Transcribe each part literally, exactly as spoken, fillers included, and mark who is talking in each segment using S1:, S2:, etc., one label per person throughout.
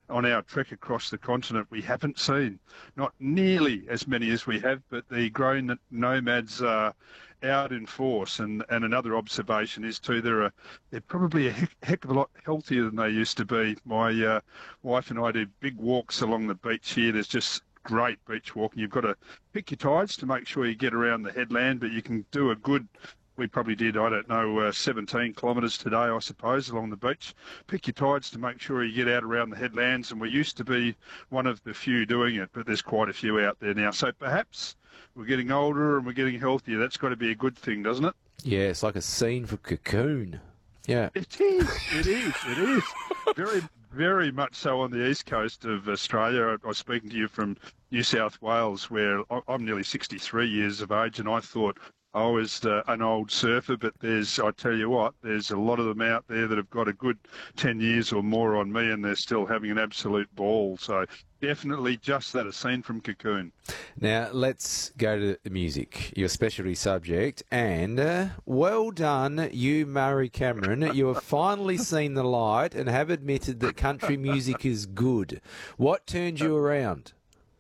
S1: on our trek across the continent, we haven't seen. Not nearly as many as we have, but the grown nomads are out in force. And, and another observation is too, they're, a, they're probably a heck, heck of a lot healthier than they used to be. My uh, wife and I do big walks along the beach here. There's just great beach walking. You've got to pick your tides to make sure you get around the headland, but you can do a good, we probably did, I don't know, uh, seventeen kilometres today, I suppose, along the beach. Pick your tides to make sure you get out around the headlands, and we used to be one of the few doing it, but there's quite a few out there now. So perhaps we're getting older and we're getting healthier. That's got to be a good thing, doesn't it?
S2: Yeah, it's like a scene for Cocoon. Yeah.
S1: It is, it is, it is. Very, very much so on the east coast of Australia. I was speaking to you from New South Wales, where I'm nearly sixty-three years of age, and I thought I was uh, an old surfer, but there's, I tell you what, there's a lot of them out there that have got a good ten years or more on me, and they're still having an absolute ball. So definitely just that, a scene from Cocoon.
S2: Now, let's go to the music, your specialty subject. And uh, well done, you, Murray Cameron. You have finally seen the light and have admitted that country music is good. What turned you around?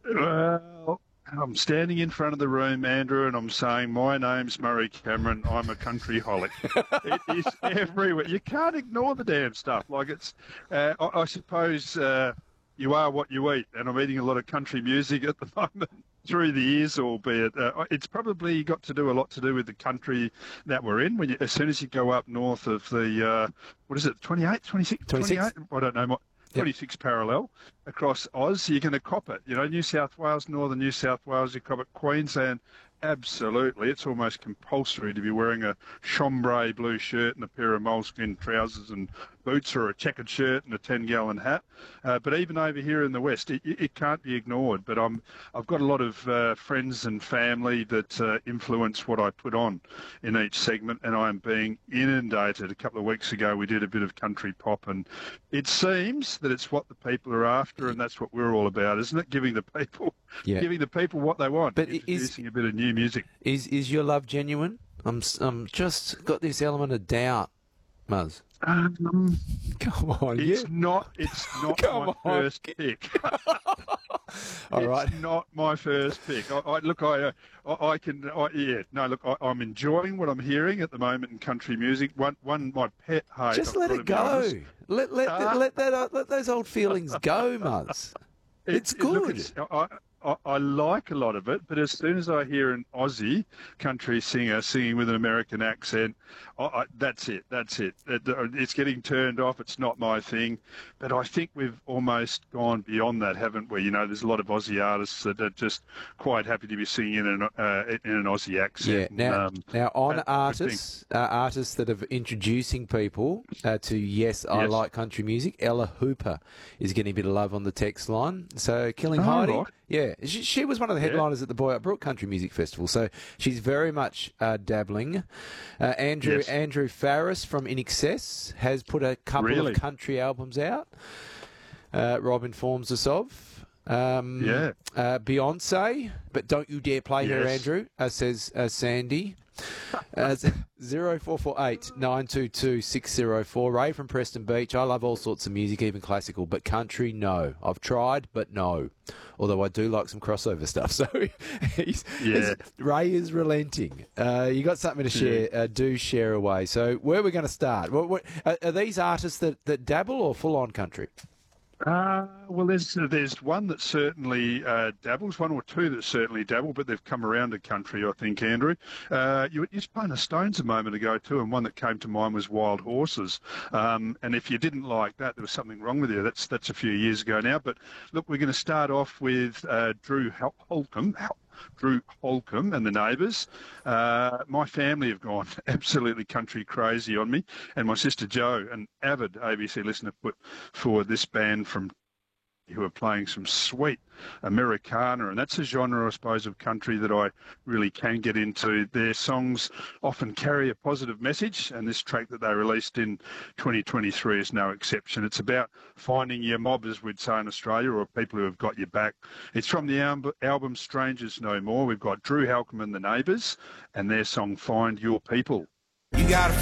S1: Well, I'm standing in front of the room, Andrew, and I'm saying, my name's Murray Cameron. I'm a country holic. It is everywhere. You can't ignore the damn stuff. Like it's, uh, I, I suppose uh, you are what you eat, and I'm eating a lot of country music at the moment through the years, albeit. Uh, it's probably got to do a lot to do with the country that we're in. When you, as soon as you go up north of the, uh, what is it, twenty-eight, twenty-six,
S2: twenty-six?
S1: twenty-eight? I don't know. My, twenty-six yep. parallel across Oz, you're going to cop it. You know, New South Wales, northern New South Wales, you cop it. Queensland, absolutely. It's almost compulsory to be wearing a chambray blue shirt and a pair of moleskin trousers and boots, or a checkered shirt and a ten-gallon hat. Uh, but even over here in the West, it, it can't be ignored. But I'm, I've got a lot of uh, friends and family that uh, influence what I put on in each segment, and I'm being inundated. A couple of weeks ago, we did a bit of country pop, and it seems that it's what the people are after, and that's what we're all about, isn't it? Giving the people, yeah. giving the people what they want.
S2: But
S1: introducing
S2: is,
S1: a bit of new music.
S2: Is is your love genuine? I'm I'm just got this element of doubt, Muzz.
S1: Um,
S2: Come on,
S1: it's
S2: yeah.
S1: not. It's not
S2: Come
S1: my
S2: on.
S1: first pick.
S2: All
S1: it's
S2: right.
S1: not my first pick. I, I look. I, uh, I, I can. I, yeah. No. Look. I, I'm enjoying what I'm hearing at the moment in country music. One. One. My pet hate.
S2: Just
S1: I've
S2: let
S1: got
S2: it
S1: to be
S2: go.
S1: honest.
S2: Let let
S1: Uh,
S2: let that uh, let those old feelings go, Muzz. It's
S1: it- look,
S2: good.
S1: it's- I, I, I like a lot of it, but as soon as I hear an Aussie country singer singing with an American accent, I, I, that's it. That's it. It- It's getting turned off. It's not my thing. But I think we've almost gone beyond that, haven't we? You know, there's a lot of Aussie artists that are just quite happy to be singing in an, uh, in an Aussie
S2: Yeah.
S1: accent.
S2: Now,
S1: Um,
S2: now on
S1: uh,
S2: artists, uh, artists that are introducing people uh, to yes, I
S1: Yes.
S2: like country music. Ella Hooper is getting a bit of love on the text line. So Killing
S1: Oh,
S2: Heidi,
S1: right.
S2: yeah, she, she was one of the
S1: Yeah.
S2: headliners at the Boy Up Brook Country Music Festival. So she's very much uh, dabbling. Uh, Andrew
S1: Yes.
S2: Andrew Farris from In Excess has put a couple
S1: Really?
S2: of country albums out. Uh, Rob informs us of. Um,
S1: Yeah.
S2: Uh, Beyonce, but don't you dare play her,
S1: Yes.
S2: Andrew, uh, says uh, Sandy. Uh, zero four four eight nine two two six zero four. Ray from Preston Beach. I love all sorts of music, even classical, but country, no. I've tried, but no. Although I do like some crossover stuff. So he's,
S1: Yeah.
S2: he's- Ray is relenting. Uh, you got something to share? Uh, do share away. So where are we going to start? What, what, are, are these artists that, that dabble or full on country?
S1: Uh, well, there's there's one that certainly uh, dabbles, one or two that certainly dabble, but they've come around the country, I think, Andrew. Uh, you, you was playing the Stones a moment ago too, and one that came to mind was Wild Horses. Um, and if you didn't like that, there was something wrong with you. That's that's a few years ago now. But look, we're going to start off with uh, Drew Hol- Holcomb. Hol- Drew Holcomb and the Neighbours. Uh, my family have gone absolutely country crazy on me, and my sister Jo, an avid A B C listener, put forward this band from who are playing some sweet Americana, and that's a genre, I suppose, of country that I really can get into. Their songs often carry a positive message, and this track that they released in twenty twenty-three is no exception. It's about finding your mob, as we'd say in Australia, or people who have got your back. It's from the al- album Strangers No More. We've got Drew Holcomb and the Neighbours, and their song Find Your People.
S3: You gotta